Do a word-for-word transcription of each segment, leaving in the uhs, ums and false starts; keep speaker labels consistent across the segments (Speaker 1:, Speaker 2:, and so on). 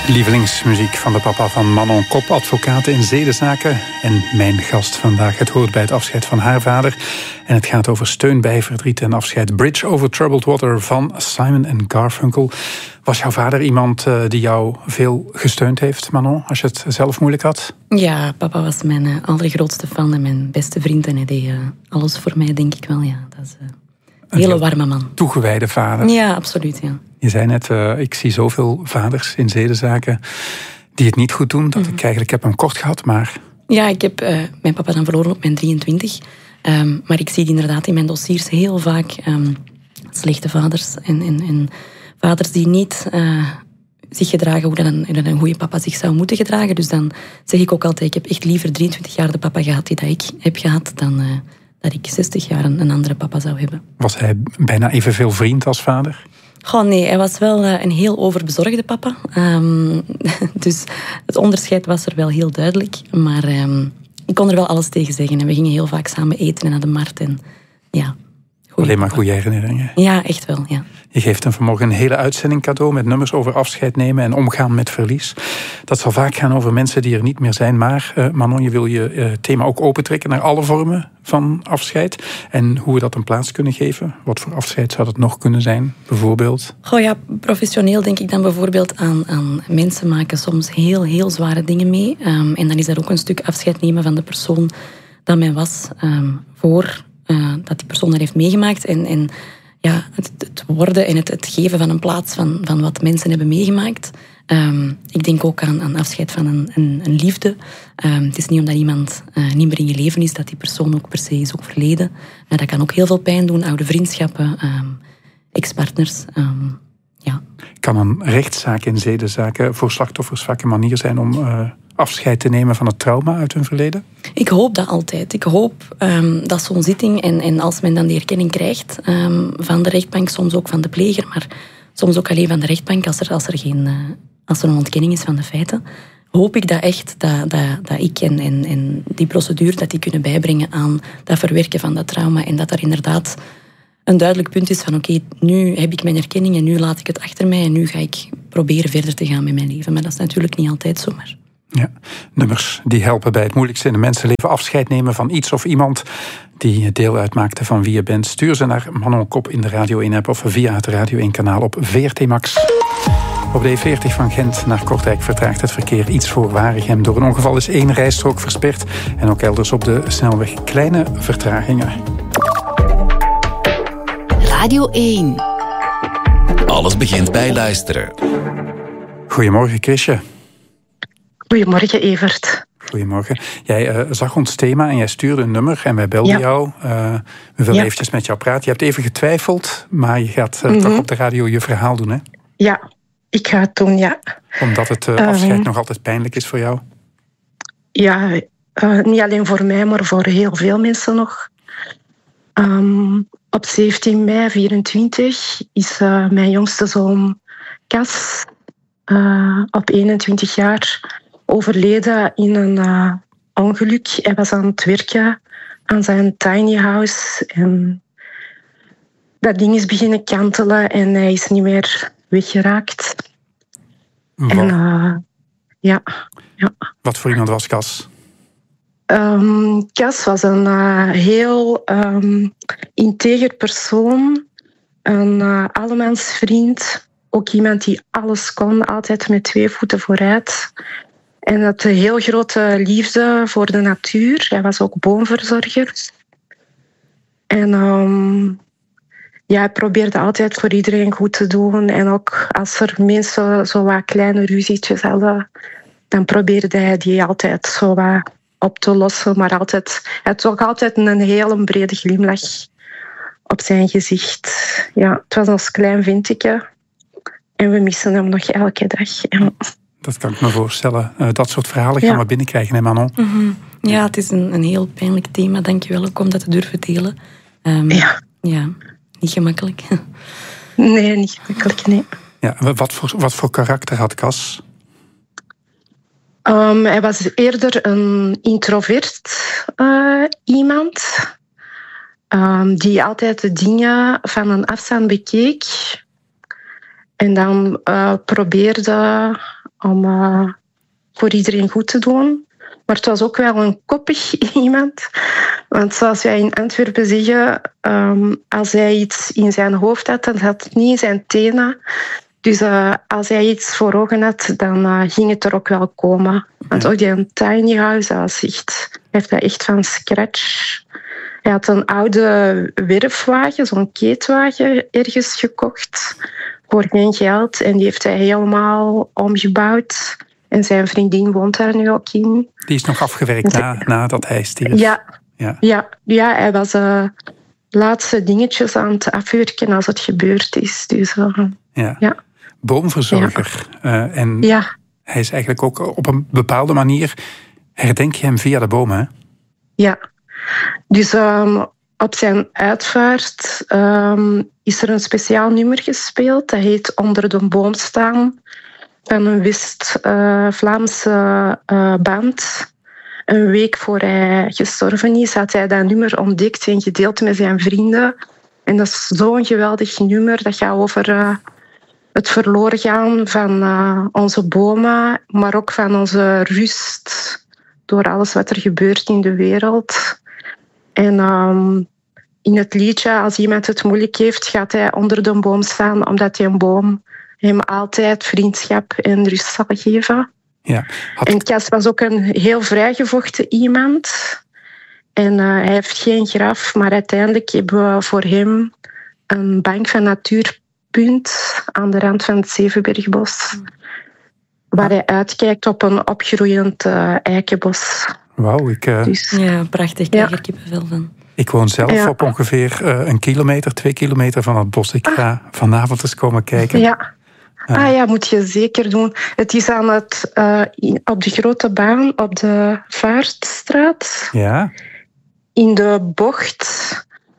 Speaker 1: Lievelingsmuziek van de papa van Manon Kop, advocaat in zedenzaken. En mijn gast vandaag, het hoort bij het afscheid van haar vader. En het gaat over steun bij verdriet en afscheid. Bridge over Troubled Water van Simon en Garfunkel. Was jouw vader iemand uh, die jou veel gesteund heeft, Manon, als je het zelf moeilijk had?
Speaker 2: Ja, papa was mijn uh, allergrootste fan en mijn beste vriend. En hij deed uh, alles voor mij, denk ik wel. Ja, dat is uh, een hele warme man.
Speaker 1: Toegewijde vader.
Speaker 2: Ja, absoluut, ja.
Speaker 1: Je zei net, uh, ik zie zoveel vaders in zedenzaken die het niet goed doen. Dat mm-hmm. ik eigenlijk heb hem kort gehad, maar...
Speaker 2: Ja, ik heb uh, mijn papa dan verloren op mijn drieëntwintig. Um, maar ik zie inderdaad in mijn dossiers heel vaak um, slechte vaders. En, en, en vaders die niet uh, zich gedragen hoe een, een goede papa zich zou moeten gedragen. Dus dan zeg ik ook altijd, ik heb echt liever drieëntwintig jaar de papa gehad die dat ik heb gehad, dan uh, dat ik zestig jaar een, een andere papa zou hebben.
Speaker 1: Was hij bijna evenveel vriend als vader?
Speaker 2: Goh, nee, hij was wel uh, een heel overbezorgde papa. Um, dus het onderscheid was er wel heel duidelijk. Maar um, ik kon er wel alles tegen zeggen. En we gingen heel vaak samen eten en naar de markt. En, ja,
Speaker 1: alleen maar goede herinneringen.
Speaker 2: Ja, echt wel, ja.
Speaker 1: Je geeft hem vanmorgen een hele uitzending cadeau met nummers over afscheid nemen en omgaan met verlies. Dat zal vaak gaan over mensen die er niet meer zijn. Maar uh, Manon, je wil je uh, thema ook opentrekken naar alle vormen van afscheid. En hoe we dat een plaats kunnen geven. Wat voor afscheid zou dat nog kunnen zijn, bijvoorbeeld?
Speaker 2: Goh ja, professioneel denk ik dan bijvoorbeeld aan, aan mensen maken soms heel, heel zware dingen mee. Um, en dan is dat ook een stuk afscheid nemen van de persoon dat men was um, voor uh, dat die persoon dat heeft meegemaakt. En, en ja, het, het worden en het, het geven van een plaats van, van wat mensen hebben meegemaakt. Um, ik denk ook aan, aan afscheid van een, een, een liefde. Um, het is niet omdat iemand uh, niet meer in je leven is, dat die persoon ook per se is ook verleden. Uh, dat kan ook heel veel pijn doen, oude vriendschappen, um, ex-partners. Um, ja.
Speaker 1: Kan een rechtszaak in zedenzaken voor slachtoffers vaak een manier zijn om uh, afscheid te nemen van het trauma uit hun verleden?
Speaker 2: Ik hoop dat altijd. Ik hoop um, dat zo'n zitting, en, en als men dan die erkenning krijgt um, van de rechtbank, soms ook van de pleger, maar soms ook alleen van de rechtbank als er, als er, geen, uh, als er een ontkenning is van de feiten, hoop ik dat echt dat, dat, dat ik en, en, en die procedure dat die kunnen bijbrengen aan dat verwerken van dat trauma en dat er inderdaad een duidelijk punt is van oké, okay, nu heb ik mijn erkenning en nu laat ik het achter mij en nu ga ik proberen verder te gaan met mijn leven. Maar dat is natuurlijk niet altijd zo. Maar...
Speaker 1: Ja, nummers die helpen bij het moeilijkste in een mensenleven. Afscheid nemen van iets of iemand die deel uitmaakte van wie je bent. Stuur ze naar Manon Kop in de Radio één app of via het Radio één kanaal op V R T Max. Op de E veertig van Gent naar Kortrijk vertraagt het verkeer iets voor Waregem. Door een ongeval is één rijstrook versperd en ook elders op de snelweg kleine vertragingen.
Speaker 3: Radio één. Alles begint bij luisteren.
Speaker 1: Goedemorgen, Chrisje.
Speaker 4: Goedemorgen, Evert.
Speaker 1: Goedemorgen. Jij uh, zag ons thema en jij stuurde een nummer en wij belden ja. jou. Uh, we willen ja. eventjes met jou praten. Je hebt even getwijfeld, maar je gaat uh, mm-hmm. toch op de radio je verhaal doen, hè?
Speaker 4: Ja, ik ga het doen, ja.
Speaker 1: Omdat het uh, afscheid um, nog altijd pijnlijk is voor jou?
Speaker 4: Ja, uh, niet alleen voor mij, maar voor heel veel mensen nog. Um, op zeventien mei vierentwintig is uh, mijn jongste zoon Cas uh, op eenentwintig jaar overleden in een uh, ongeluk. Hij was aan het werken aan zijn tiny house en dat ding is beginnen kantelen en hij is niet meer weggeraakt.
Speaker 1: Wat,
Speaker 4: en, uh, ja, ja.
Speaker 1: Wat voor iemand was Cas?
Speaker 4: Um, Cas was een uh, heel um, integer persoon, een uh, allemansvriend, ook iemand die alles kon, altijd met twee voeten vooruit. En had een heel grote liefde voor de natuur. Hij was ook boomverzorger. En um, ja, hij probeerde altijd voor iedereen goed te doen. En ook als er mensen zo wat kleine ruzietjes hadden, dan probeerde hij die altijd zo wat op te lossen. Maar altijd, hij had ook altijd een hele brede glimlach op zijn gezicht. Ja, het was ons klein ventje. En we missen hem nog elke dag. Ja.
Speaker 1: Dat kan ik me voorstellen. Uh, dat soort verhalen gaan ja. we binnenkrijgen, hè Manon?
Speaker 2: Mm-hmm. Ja, het is een, een heel pijnlijk thema. Dank je wel ook om dat te durven delen. Um, ja. Ja, niet gemakkelijk.
Speaker 4: Nee, niet gemakkelijk, nee.
Speaker 1: Ja, wat voor, wat voor karakter had Cas?
Speaker 4: Um, hij was eerder een introvert uh, iemand. Um, die altijd de dingen van een afstand bekeek. En dan uh, probeerde om uh, voor iedereen goed te doen. Maar het was ook wel een koppig iemand. Want zoals wij in Antwerpen zeggen, um, als hij iets in zijn hoofd had, dan had het niet in zijn tenen. Dus uh, als hij iets voor ogen had, dan uh, ging het er ook wel komen. Want ook die tiny house, dat was echt, hij heeft dat echt van scratch. Hij had een oude werfwagen, zo'n keetwagen, ergens gekocht voor geen geld. En die heeft hij helemaal omgebouwd. En zijn vriendin woont daar nu ook in.
Speaker 1: Die is nog afgewerkt na, nadat hij stierf?
Speaker 4: Ja, ja. ja, ja hij was uh, laatste dingetjes aan het afwerken als het gebeurd is. Dus, uh,
Speaker 1: ja.
Speaker 4: ja.
Speaker 1: Boomverzorger. Ja. Uh, en
Speaker 4: ja.
Speaker 1: hij is eigenlijk ook op een bepaalde manier... herdenk je hem via de boom, hè?
Speaker 4: Ja. Dus um, op zijn uitvaart um, is er een speciaal nummer gespeeld. Dat heet Onder de boom staan. Van een West-Vlaamse uh, uh, band. Een week voor hij gestorven is, had hij dat nummer ontdekt en gedeeld met zijn vrienden. En dat is zo'n geweldig nummer. Dat gaat over uh, het verloren gaan van uh, onze bomen, maar ook van onze rust door alles wat er gebeurt in de wereld. En um, in het liedje, als iemand het moeilijk heeft, gaat hij onder de boom staan, omdat die een boom hem altijd vriendschap en rust zal geven.
Speaker 1: Ja, had...
Speaker 4: En Cas was ook een heel vrijgevochten iemand. En uh, hij heeft geen graf, maar uiteindelijk hebben we voor hem een bank van Natuurpunt aan de rand van het Zevenbergbos, mm. waar hij uitkijkt op een opgroeiend uh, eikenbos.
Speaker 1: Wauw, ik... Uh...
Speaker 2: Dus, ja, prachtig, krijg er kippenvel van.
Speaker 1: Ik woon zelf
Speaker 4: ja.
Speaker 1: op ongeveer uh, een kilometer, twee kilometer van het bos. Ik ga ah. vanavond eens komen kijken.
Speaker 4: Ja. Ah ja, moet je zeker doen. Het is aan het, uh, op de grote baan, op de Vaartstraat.
Speaker 1: Ja.
Speaker 4: In de bocht,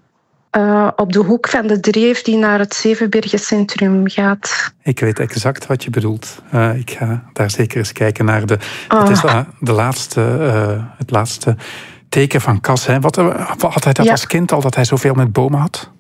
Speaker 4: uh, op de hoek van de dreef die naar het Zevenbergencentrum gaat.
Speaker 1: Ik weet exact wat je bedoelt. Uh, ik ga daar zeker eens kijken naar de...
Speaker 4: Oh.
Speaker 1: Het is uh, de laatste, uh, het laatste teken van Cas. Hè? Wat, uh, had hij dat ja. als kind al, dat hij zoveel met bomen had?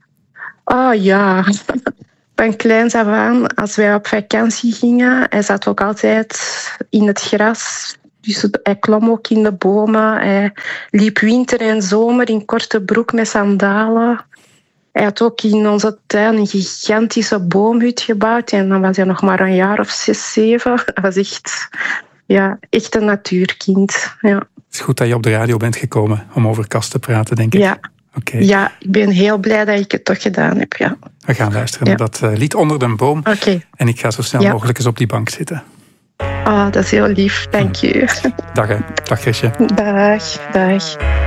Speaker 4: Oh ja... Van kleins af aan, als wij op vakantie gingen, hij zat ook altijd in het gras. Dus hij klom ook in de bomen. Hij liep winter en zomer in korte broek met sandalen. Hij had ook in onze tuin een gigantische boomhut gebouwd. En dan was hij nog maar een jaar of zes, zeven. Hij was echt, ja, echt een natuurkind. Ja.
Speaker 1: Het is goed dat je op de radio bent gekomen om over Cas te praten, denk ik.
Speaker 4: Ja.
Speaker 1: Okay.
Speaker 4: Ja, ik ben heel blij dat ik het toch gedaan heb. Ja.
Speaker 1: We gaan luisteren ja. naar dat uh, lied Onder de boom.
Speaker 4: Okay.
Speaker 1: En ik ga zo snel ja. mogelijk eens op die bank zitten.
Speaker 4: Ah, oh, dat is heel lief. Dank je.
Speaker 1: Dag, hè. Dag, Chrisje.
Speaker 4: Dag, dag.